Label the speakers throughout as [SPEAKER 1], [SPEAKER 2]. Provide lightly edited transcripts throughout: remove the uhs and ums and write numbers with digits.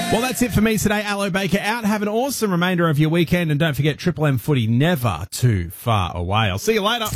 [SPEAKER 1] Well, that's it for me today. Aloe Baker out. Have an awesome remainder of your weekend. And don't forget, Triple M footy never too far away. I'll see you later.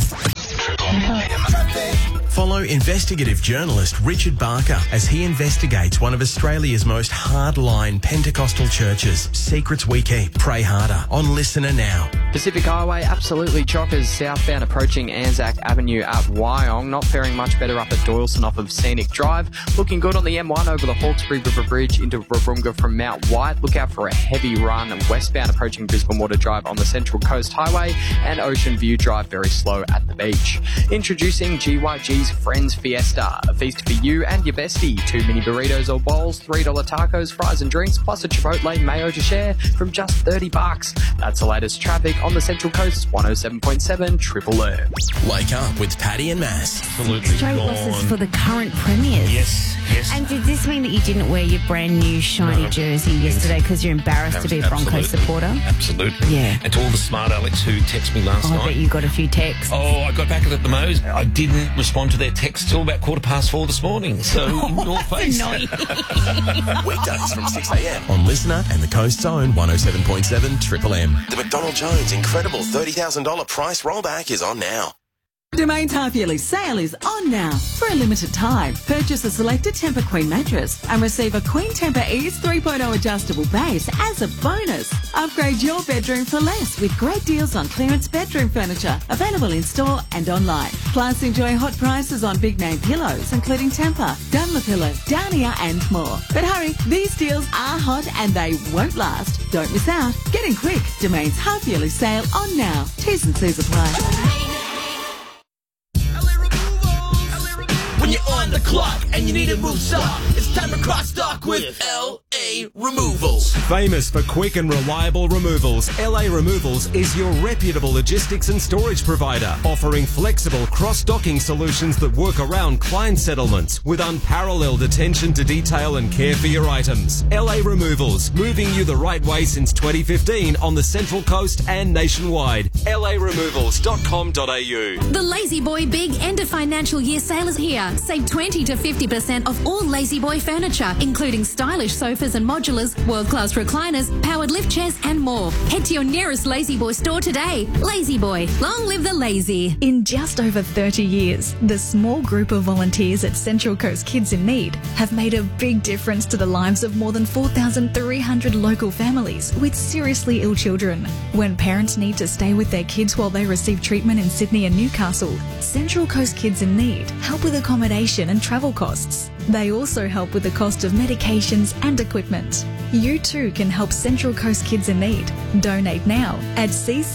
[SPEAKER 2] Follow investigative journalist Richard Barker as he investigates one of Australia's most hardline Pentecostal churches. Secrets we keep. Pray harder on Listener Now.
[SPEAKER 3] Pacific Highway absolutely chockers southbound approaching Anzac Avenue at Wyong. Not faring much better up at Doyleson off of Scenic Drive. Looking good on the M1 over the Hawkesbury River Bridge into Wahroonga from Mount White. Look out for a heavy run westbound approaching Brisbane Water Drive on the Central Coast Highway, and Ocean View Drive very slow at the beach. Introducing GYG's Friends Fiesta, a feast for you and your bestie. 2 mini burritos or bowls, $3 tacos, fries and drinks, plus a Chipotle mayo to share from just $30. That's the latest traffic on the Central Coast. 107.7 Triple M.
[SPEAKER 2] Wake up with Paddy and Mass.
[SPEAKER 4] Absolutely
[SPEAKER 5] Straight losses for the current premiers.
[SPEAKER 4] Yes.
[SPEAKER 5] And did this mean that you didn't wear your brand new shiny jersey yesterday because you're embarrassed to be a Broncos supporter?
[SPEAKER 4] Absolutely.
[SPEAKER 5] Yeah.
[SPEAKER 4] And to all the smart Alex who texted me last night.
[SPEAKER 5] I bet you got a few texts.
[SPEAKER 4] Oh, I got back at the Mo's. I didn't respond to their texts till about 4:15 this morning. So, in your face.
[SPEAKER 2] Weekdays from 6 a.m. on Listener and the Coast's own 107.7 Triple M. The McDonald Jones incredible $30,000 price rollback is on now.
[SPEAKER 6] Domain's half-yearly sale is on now. For a limited time, purchase a selected Tempur Queen mattress and receive a Queen Tempur Ease 3.0 adjustable base as a bonus. Upgrade your bedroom for less with great deals on clearance bedroom furniture, available in-store and online. Plus, enjoy hot prices on big-name pillows, including Tempur, Dunlopillow, Downia and more. But hurry, these deals are hot and they won't last. Don't miss out. Get in quick. Domain's half-yearly sale on now. T's and C's apply.
[SPEAKER 2] When you're on the clock and you need to move stock, it's time to cross stock with LA Removals.
[SPEAKER 7] Famous for quick and reliable removals, LA Removals is your reputable logistics and storage provider, offering flexible cross-docking solutions that work around client settlements with unparalleled attention to detail and care for your items. LA Removals, moving you the right way since 2015 on the Central Coast and nationwide. LARemovals.com.au.
[SPEAKER 8] The Lazy Boy Big End of Financial Year sale is here. Save 20 to 50% off all Lazy Boy furniture, including stylish sofas and modulars, world-class recliners, powered lift chairs and more. Head to your nearest Lazy Boy store today. Lazy Boy, long live the lazy.
[SPEAKER 9] In just over 30 years, the small group of volunteers at Central Coast Kids in Need have made a big difference to the lives of more than 4,300 local families with seriously ill children. When parents need to stay with their kids while they receive treatment in Sydney and Newcastle, Central Coast Kids in Need help with accommodation and travel costs. They also help with the cost of medications and equipment. You too can help Central Coast Kids in Need. Donate now at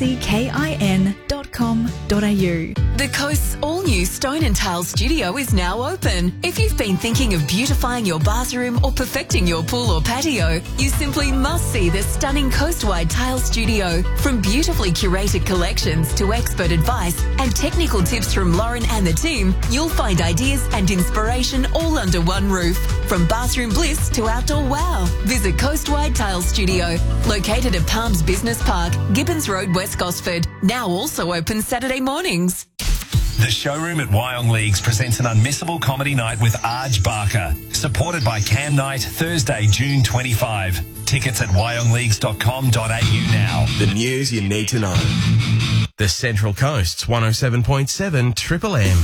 [SPEAKER 9] cckin.com.au.
[SPEAKER 10] The Coast's all-new Stone and Tile studio is now open. If you've been thinking of beautifying your bathroom or perfecting your pool or patio, you simply must see the stunning coastwide tile studio. From beautifully curated collections to expert advice and technical tips from Lauren and the team, you'll find ideas and inspiration all under one roof. From bathroom bliss to outdoor wow. Visit Coastwide Tile Studio, located at Palms Business Park, Gibbons Road, West Gosford. Now also open Saturday mornings.
[SPEAKER 11] The Showroom at Wyong Leagues presents an unmissable comedy night with Arj Barker, supported by Cam Night, Thursday, June 25. Tickets at wyongleagues.com.au now.
[SPEAKER 2] The news you need to know. The Central Coast's 107.7 Triple M.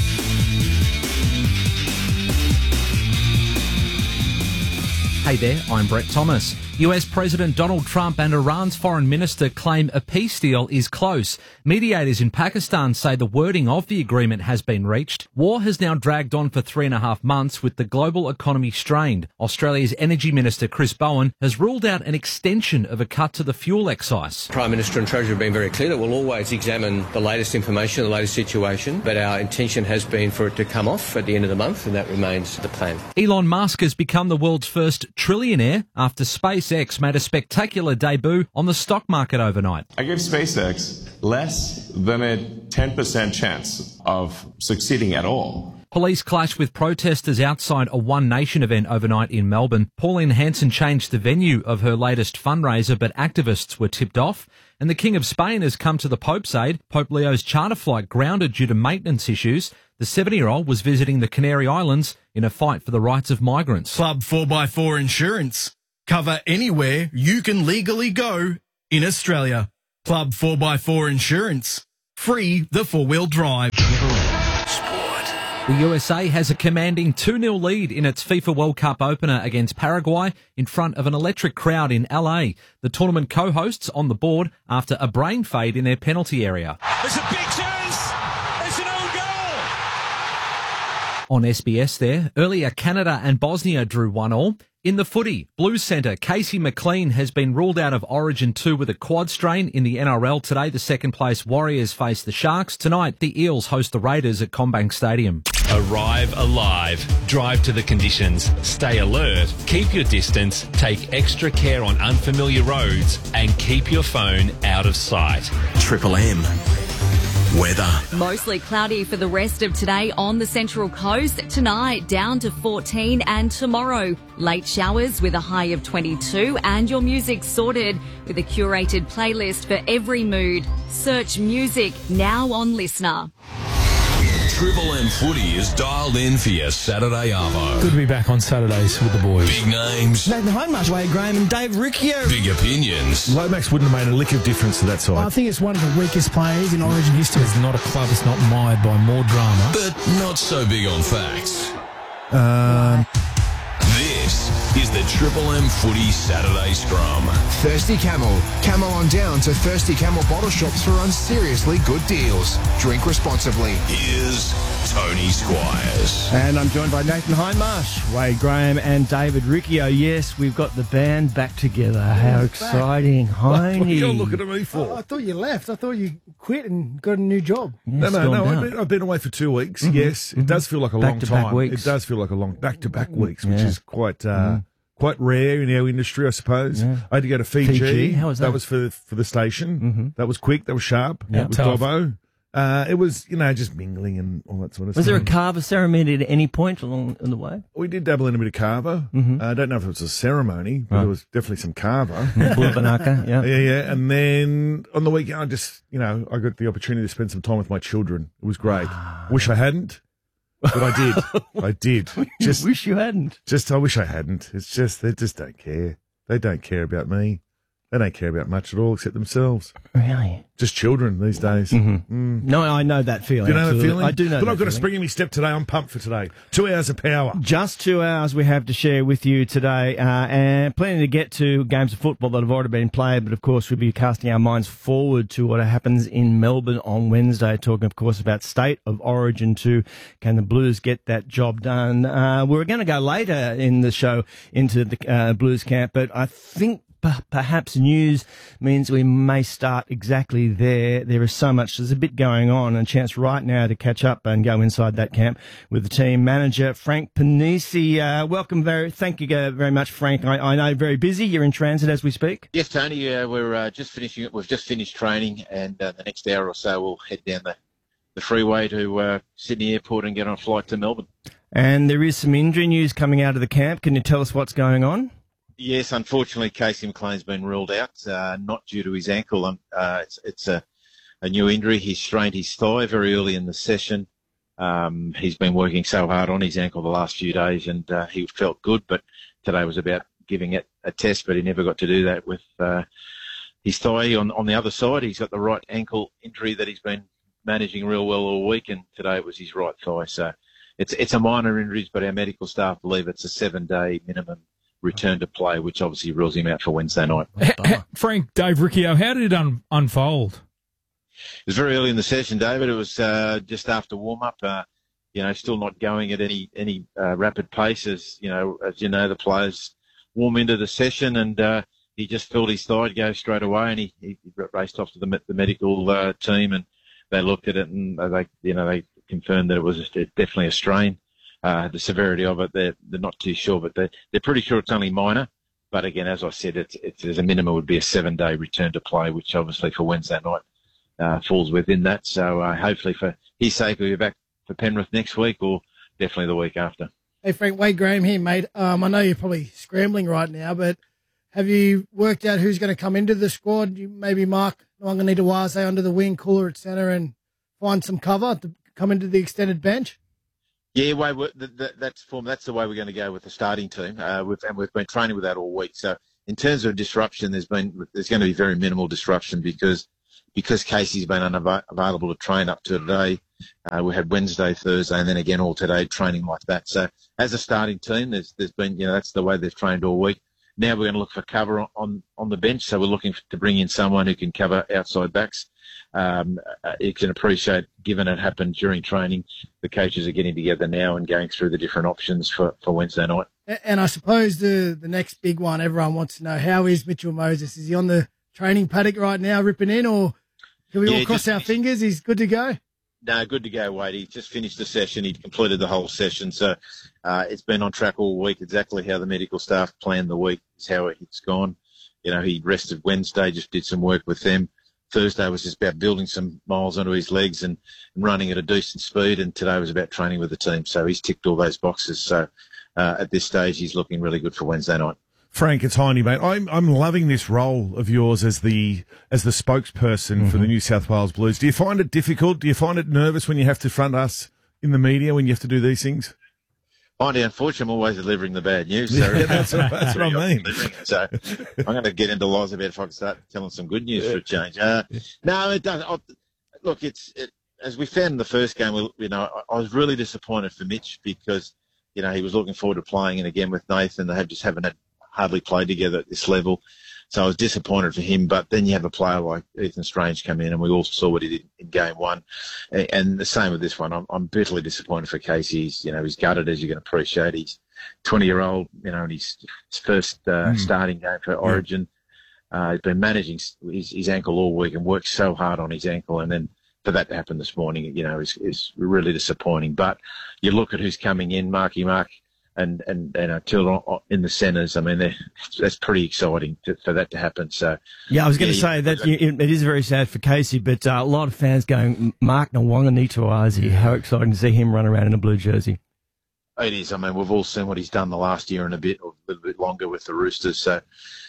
[SPEAKER 12] Hey there, I'm Brett Thomas. US President Donald Trump and Iran's foreign minister claim a peace deal is close. Mediators in Pakistan say the wording of the agreement has been reached. War has now dragged on for 3.5 months with the global economy strained. Australia's Energy Minister Chris Bowen has ruled out an extension of a cut to the fuel excise.
[SPEAKER 13] Prime Minister and Treasurer have been very clear that we'll always examine the latest information, the latest situation, but our intention has been for it to come off at the end of the month, and that remains the plan.
[SPEAKER 12] Elon Musk has become the world's first trillionaire after SpaceX made a spectacular debut on the stock market overnight.
[SPEAKER 14] I gave SpaceX less than a 10% chance of succeeding at all.
[SPEAKER 12] Police clashed with protesters outside a One Nation event overnight in Melbourne. Pauline Hanson changed the venue of her latest fundraiser, but activists were tipped off. And the King of Spain has come to the Pope's aid. Pope Leo's charter flight grounded due to maintenance issues. The 70-year-old was visiting the Canary Islands in a fight for the rights of migrants.
[SPEAKER 15] Club 4x4 Insurance. Cover anywhere you can legally go in Australia. Club 4x4 Insurance. Free the four-wheel drive.
[SPEAKER 12] The USA has a commanding 2-0 lead in its FIFA World Cup opener against Paraguay in front of an electric crowd in LA. The tournament co-hosts on the board after a brain fade in their penalty area.
[SPEAKER 16] It's a big chance. It's an own goal.
[SPEAKER 12] On SBS there, earlier Canada and Bosnia drew 1-1. In the footy, Blues centre Casey McLean has been ruled out of Origin 2 with a quad strain. In the NRL today, the second-place Warriors face the Sharks. Tonight, the Eels host the Raiders at CommBank Stadium.
[SPEAKER 11] Arrive alive. Drive to the conditions. Stay alert. Keep your distance. Take extra care on unfamiliar roads. And keep your phone out of sight.
[SPEAKER 2] Triple M. Weather.
[SPEAKER 17] Mostly cloudy for the rest of today on the Central Coast. Tonight down to 14 and tomorrow late showers with a high of 22 and your music sorted with a curated playlist for every mood. Search music now on Listener.
[SPEAKER 11] Triple M Footy is dialed in for your Saturday arvo.
[SPEAKER 18] Good to be back on Saturdays with the boys.
[SPEAKER 11] Big names.
[SPEAKER 19] Nathan Hindmarsh, Wade Graham and Dave Riccio.
[SPEAKER 11] Big opinions.
[SPEAKER 20] Lomax wouldn't have made a lick of difference to that side.
[SPEAKER 21] I think it's one of the weakest players in Origin history.
[SPEAKER 18] It's not a club that's not mired by more drama.
[SPEAKER 11] But not so big on facts. This is the Triple M Footy Saturday Scrum.
[SPEAKER 22] Thirsty Camel. Camel on down to Thirsty Camel bottle shops for unseriously good deals. Drink responsibly.
[SPEAKER 11] Here's Tony Squires.
[SPEAKER 19] And I'm joined by Nathan Hindmarsh, Wade Graham and David Riccio. Yes, we've got the band back together. How exciting.
[SPEAKER 20] What are
[SPEAKER 19] Hiney.
[SPEAKER 20] you looking at me for?
[SPEAKER 21] I thought you left. I thought you quit and got a new job.
[SPEAKER 19] Yes,
[SPEAKER 20] No. I've been away for 2 weeks. Yes, it does feel like a long
[SPEAKER 19] Back-to-back
[SPEAKER 20] time.
[SPEAKER 19] weeks.
[SPEAKER 20] It does feel like a long back-to-back weeks, which
[SPEAKER 19] Yeah.
[SPEAKER 20] is quite rare in our industry, I suppose.
[SPEAKER 19] Yeah.
[SPEAKER 20] I had to go to Fiji.
[SPEAKER 19] Fiji? How was that?
[SPEAKER 20] That was for the station. That was quick. That was sharp.
[SPEAKER 18] Yeah,
[SPEAKER 20] With
[SPEAKER 18] tough.
[SPEAKER 20] Dobbo. It was, just mingling and all that sort of stuff.
[SPEAKER 19] Was there a carver ceremony at any point along the way?
[SPEAKER 20] We did dabble in a bit of carver. I don't know if it was a ceremony, but
[SPEAKER 19] Right.
[SPEAKER 20] there was definitely some carver.
[SPEAKER 19] Bulbanaka, yeah.
[SPEAKER 20] Yeah. And then on the weekend, I just, I got the opportunity to spend some time with my children. It was great. Wish I hadn't, but I did. I did. Just
[SPEAKER 19] wish you hadn't.
[SPEAKER 20] I wish I hadn't. It's just, they just don't care. They don't care about me. They don't care about much at all except themselves.
[SPEAKER 19] Really?
[SPEAKER 20] Just children these days.
[SPEAKER 19] No, I know that feeling.
[SPEAKER 20] Do you know
[SPEAKER 19] absolutely.
[SPEAKER 20] that feeling?
[SPEAKER 19] I do know
[SPEAKER 20] But
[SPEAKER 19] that
[SPEAKER 20] I've got a
[SPEAKER 19] feeling.
[SPEAKER 20] spring in my step today. I'm pumped for today. 2 hours of power.
[SPEAKER 19] Just 2 hours we have to share with you today, and plenty to get to. Games of football that have already been played, but of course we'll be casting our minds forward to what happens in Melbourne on Wednesday, talking of course about State of Origin 2. Can the Blues get that job done? We're going to go later in the show into the Blues camp, but I think perhaps news means we may start exactly there. There is so much. There's a bit going on, and a chance right now to catch up and go inside that camp with the team manager, Frank Panisi. Welcome. Thank you very much, Frank. I know very busy. You're in transit as we speak.
[SPEAKER 23] Yes, Tony. We're just finishing it. We've just finished training, and the next hour or so we'll head down the freeway to Sydney Airport and get on a flight to Melbourne. And
[SPEAKER 19] there is some injury news coming out of the camp. Can you tell us what's going on?
[SPEAKER 23] Yes, unfortunately, Casey McLean's been ruled out, not due to his ankle. It's a new injury. He strained his thigh very early in the session. He's been working so hard on his ankle the last few days, and he felt good, but today was about giving it a test, but he never got to do that with his thigh. On the other side, he's got the right ankle injury that he's been managing real well all week, and today it was his right thigh. So it's a minor injury, but our medical staff believe it's a 7-day minimum return to play, which obviously rules him out for Wednesday night.
[SPEAKER 18] Frank, Dave Riccio, how did it unfold?
[SPEAKER 23] It was very early in the session, David. It was just after warm-up. Still not going at any rapid pace as you know, the players warm into the session, and he just felt his thigh go straight away, and he raced off to the medical team, and they looked at it, and they confirmed that it was definitely a strain. The severity of it, they're not too sure, but they're pretty sure it's only minor. But again, as I said, it's as a minimum would be a 7-day return to play, which obviously for Wednesday night falls within that. So hopefully for his sake, we'll be back for Penrith next week or definitely the week after.
[SPEAKER 21] Hey, Frank, Wade Graham here, mate. I know you're probably scrambling right now, but have you worked out who's going to come into the squad? You maybe mark Wanganita-Wase under the wing, Cooler at centre, and find some cover to come into the extended bench?
[SPEAKER 23] Yeah, that's the way we're going to go with the starting team. We've been training with that all week. So in terms of disruption, there's going to be very minimal disruption because Casey's been unavailable to train up to today. We had Wednesday, Thursday, and then again all today training like that. So as a starting team, there's been, that's the way they've trained all week. Now we're going to look for cover on the bench. So we're looking to bring in someone who can cover outside backs. You can appreciate, given it happened during training, the coaches are getting together now and going through the different options for Wednesday night.
[SPEAKER 21] And I suppose the next big one everyone wants to know, how is Mitchell Moses? Is he on the training paddock right now ripping in, or can we all cross our fingers? He's good to go?
[SPEAKER 23] No, good to go, Wade. He just finished the session. He completed the whole session. So it's been on track all week. Exactly how the medical staff planned the week is how it's gone. He rested Wednesday, just did some work with them. Thursday was just about building some miles onto his legs and running at a decent speed. And today was about training with the team. So he's ticked all those boxes. So at this stage, he's looking really good for Wednesday night.
[SPEAKER 20] Frank, it's Heine, mate. I'm loving this role of yours as the spokesperson for the New South Wales Blues. Do you find it difficult? Do you find it nervous when you have to front us in the media, when you have to do these things?
[SPEAKER 23] Unfortunately, I'm always delivering the bad news. So
[SPEAKER 20] that's what I mean.
[SPEAKER 23] So I'm going to get into lies about if I can start telling some good news for a change. No, it doesn't. Look, as we found in the first game, I was really disappointed for Mitch because, he was looking forward to playing, and again with Nathan, they haven't hardly played together at this level. So I was disappointed for him. But then you have a player like Ethan Strange come in, and we all saw what he did in game one. And the same with this one. I'm bitterly disappointed for Casey. He's gutted, as you can appreciate. He's 20-year-old, and his first starting game for Origin. He's been managing his ankle all week and worked so hard on his ankle, and then for that to happen this morning, is really disappointing. But you look at who's coming in, Marky Mark and Till in the centres. I mean, that's pretty exciting for that to happen. So
[SPEAKER 19] yeah, I was going to say that it is very sad for Casey, but a lot of fans going, Mark Nawaqanitawase, how exciting to see him run around in a blue jersey.
[SPEAKER 23] It is. I mean, we've all seen what he's done the last year and a bit, or a little bit longer with the Roosters. So,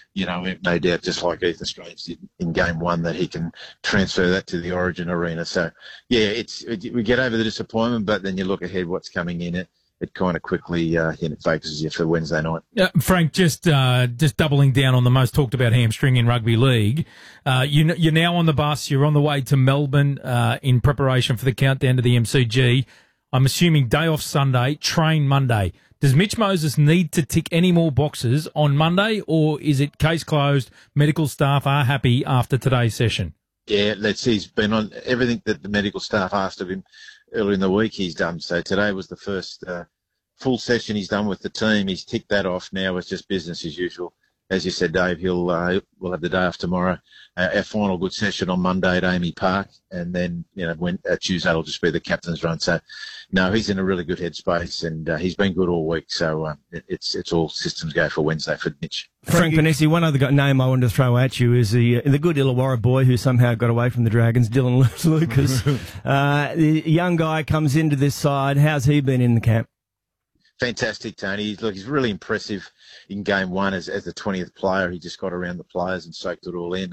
[SPEAKER 23] no doubt, just like Ethan Strange did in game one, that he can transfer that to the Origin arena. So, yeah, we get over the disappointment, but then you look ahead what's coming in it. It kind of quickly focuses you for Wednesday night.
[SPEAKER 18] Frank, just doubling down on the most talked about hamstring in rugby league. You're now on the bus. You're on the way to Melbourne in preparation for the countdown to the MCG. I'm assuming day off Sunday, train Monday. Does Mitch Moses need to tick any more boxes on Monday, or is it case closed? Medical staff are happy after today's session.
[SPEAKER 23] Yeah, he's been on everything that the medical staff asked of him earlier in the week. He's done. So today was the first full session he's done with the team. He's ticked that off. Now it's just business as usual. As you said, Dave, we'll have the day off tomorrow. Our final good session on Monday at Amy Park, and then Tuesday will just be the captain's run. So, no, he's in a really good headspace, and he's been good all week. So it's all systems go for Wednesday for Mitch.
[SPEAKER 19] Frank Panesi, one other name I wanted to throw at you is the good Illawarra boy who somehow got away from the Dragons, Dylan Lucas. The young guy comes into this side. How's he been in the camp?
[SPEAKER 23] Fantastic, Tony. He's really impressive in game one as the 20th player. He just got around the players and soaked it all in.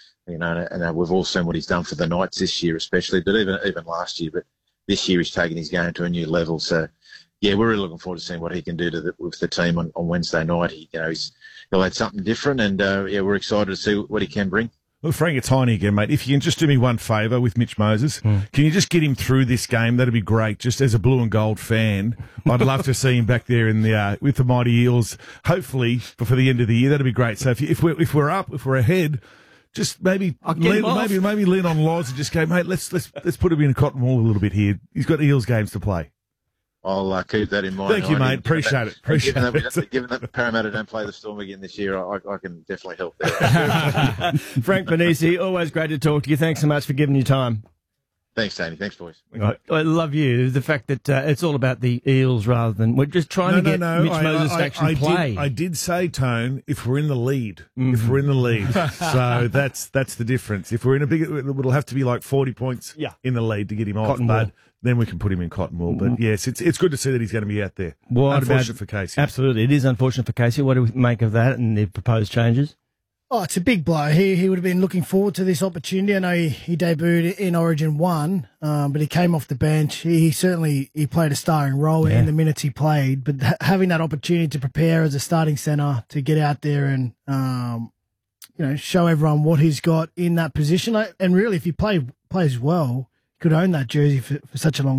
[SPEAKER 23] And we've all seen what he's done for the Knights this year, especially, but even last year. But this year he's taken his game to a new level. So, yeah, we're really looking forward to seeing what he can do with the team on Wednesday night. He'll add something different, and we're excited to see what he can bring.
[SPEAKER 20] Well, Frank, it's Heine again, mate. If you can just do me one favour with Mitch Moses, can you just get him through this game? That'd be great. Just as a blue and gold fan, I'd love to see him back there in the with the mighty Eels. Hopefully before the end of the year, that'd be great. So if we're ahead, just maybe lean on Loz and just go, mate. Let's put him in a cotton wool a little bit here. He's got Eels games to play.
[SPEAKER 23] I'll keep that in mind.
[SPEAKER 20] Thank you, mate. Appreciate it.
[SPEAKER 23] Given that Parramatta don't play the Storm again this year, I can definitely help there.
[SPEAKER 19] Frank Panesi, always great to talk to you. Thanks so much for giving your time.
[SPEAKER 23] Thanks, Tony. Thanks, boys.
[SPEAKER 19] I love you. The fact that it's all about the Eels rather than we're just trying to get Mitch Moses to actually play.
[SPEAKER 20] I did say, Tone, if we're in the lead. If we're in the lead. So that's the difference. If we're in a big, it'll have to be like 40 points in the lead to get him off. But then we can put him in cotton wool. But yes, it's good to see that he's going to be out there. Unfortunate for Casey.
[SPEAKER 19] Absolutely. It is unfortunate for Casey. What do we make of that and the proposed changes?
[SPEAKER 21] Oh, it's a big blow. He would have been looking forward to this opportunity. I know he debuted in Origin 1, but he came off the bench. He played a starring role in the minutes he played. But having that opportunity to prepare as a starting centre, to get out there and show everyone what he's got in that position, and really, if he plays well, he could own that jersey for such a long